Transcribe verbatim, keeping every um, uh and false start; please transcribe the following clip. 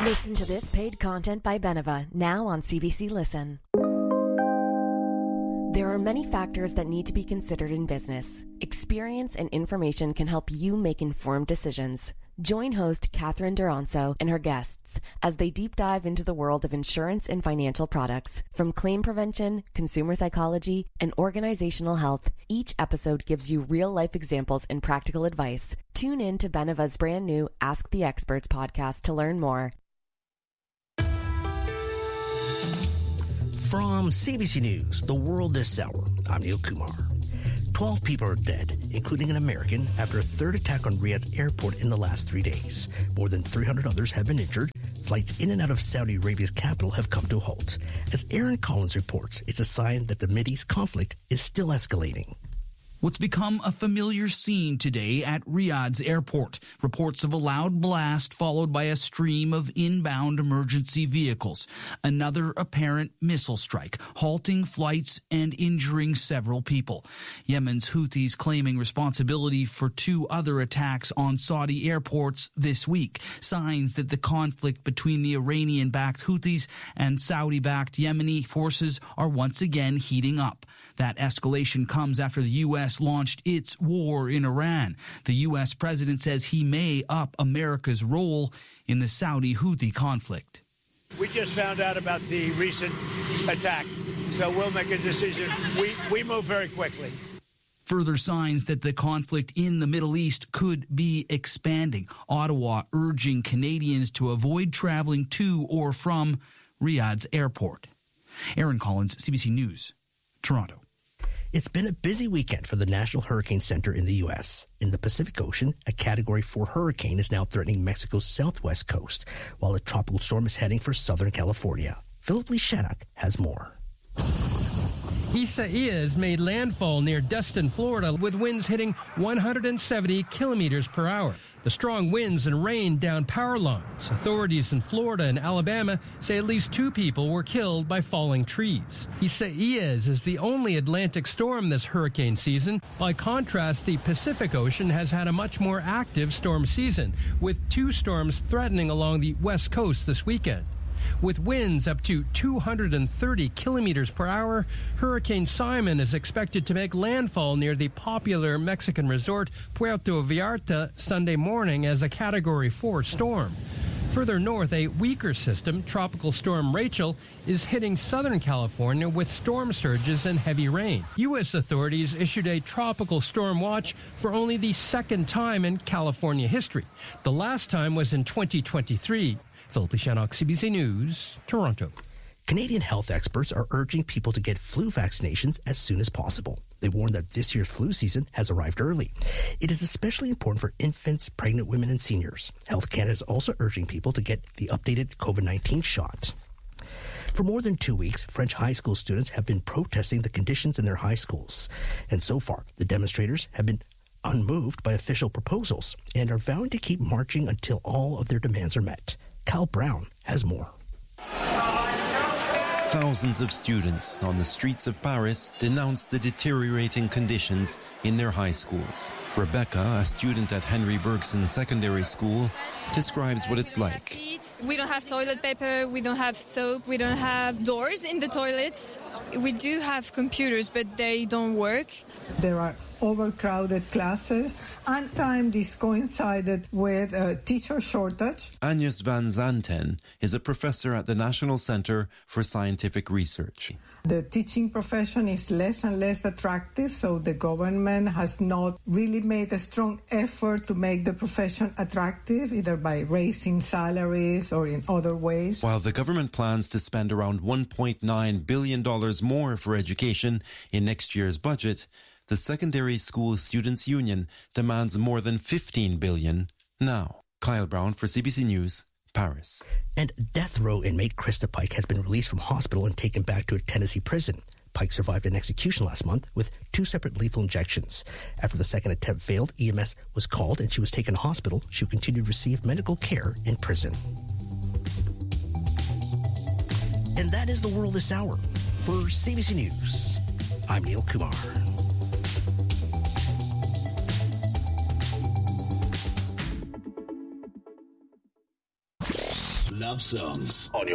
Listen to this paid content by Beneva, now on C B C Listen. There are many factors that need to be considered in business. Experience and information can help you make informed decisions. Join host Catherine Duranso and her guests as they deep dive into the world of insurance and financial products. From claim prevention, consumer psychology, and organizational health, each episode gives you real-life examples and practical advice. Tune in to Beneva's brand new Ask the Experts podcast to learn more. From C B C News, The World This Hour, I'm Neil Kumar. Twelve people are dead, including an American, after a third attack on Riyadh's airport in the last three days. More than three hundred others have been injured. Flights in and out of Saudi Arabia's capital have come to a halt. As Aaron Collins reports, it's a sign that the Mideast conflict is still escalating. What's become a familiar scene today at Riyadh's airport. Reports of a loud blast followed by a stream of inbound emergency vehicles. Another apparent missile strike, halting flights and injuring several people. Yemen's Houthis claiming responsibility for two other attacks on Saudi airports this week. Signs that the conflict between the Iranian-backed Houthis and Saudi-backed Yemeni forces are once again heating up. That escalation comes after the U S launched its war in Iran. The U S president says he may up America's role in the Saudi-Houthi conflict. We just found out about the recent attack, so we'll make a decision. We, we move very quickly. Further signs that the conflict in the Middle East could be expanding. Ottawa urging Canadians to avoid traveling to or from Riyadh's airport. Aaron Collins, C B C News, Toronto. It's been a busy weekend for the National Hurricane Center in the U S. In the Pacific Ocean, a Category four hurricane is now threatening Mexico's southwest coast, while a tropical storm is heading for Southern California. Philip Lee Shannock has more. Isaias made landfall near Destin, Florida, with winds hitting one hundred seventy kilometers per hour. The strong winds and rain downed power lines. Authorities in Florida and Alabama say at least two people were killed by falling trees. Isaias is the only Atlantic storm this hurricane season. By contrast, the Pacific Ocean has had a much more active storm season, with two storms threatening along the west coast this weekend. With winds up to two hundred thirty kilometers per hour, Hurricane Simon is expected to make landfall near the popular Mexican resort Puerto Vallarta Sunday morning as a Category four storm. Further north, a weaker system, Tropical Storm Rachel, is hitting Southern California with storm surges and heavy rain. U S authorities issued a tropical storm watch for only the second time in California history. The last time was in twenty twenty-three. Philip Shannock, C B C News, Toronto. Canadian health experts are urging people to get flu vaccinations as soon as possible. They warn that this year's flu season has arrived early. It is especially important for infants, pregnant women, and seniors. Health Canada is also urging people to get the updated COVID nineteen shot. For more than two weeks, French high school students have been protesting the conditions in their high schools. And so far, the demonstrators have been unmoved by official proposals and are vowing to keep marching until all of their demands are met. Kyle Brown has more. Thousands of students on the streets of Paris denounced the deteriorating conditions in their high schools. Rebecca, a student at Henry Bergson Secondary School, describes what it's like. We don't have toilet paper, we don't have soap, we don't have doors in the toilets. We do have computers, but they don't work. There are overcrowded classes, and time this coincided with a teacher shortage. Agnes Van Zanten is a professor at the National Center for Scientific Research. The teaching profession is less and less attractive, so the government has not really made a strong effort to make the profession attractive, either by raising salaries or in other ways. While the government plans to spend around one point nine billion dollars more for education in next year's budget, the Secondary School Students' Union demands more than fifteen billion dollars now. Kyle Brown for C B C News, Paris. And death row inmate Krista Pike has been released from hospital and taken back to a Tennessee prison. Pike survived an execution last month with two separate lethal injections. After the second attempt failed, E M S was called and she was taken to hospital. She will continue to receive medical care in prison. And that is the world this hour. For C B C News, I'm Neil Kumar. Love songs on your